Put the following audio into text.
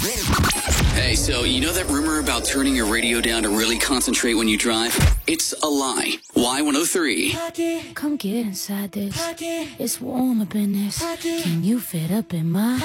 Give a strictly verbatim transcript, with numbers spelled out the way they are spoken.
Hey, so you know that rumor about turning your radio down to really concentrate when you drive? It's a lie. Y one oh three. Come get inside this. It's warm up in this. Can you fit up in my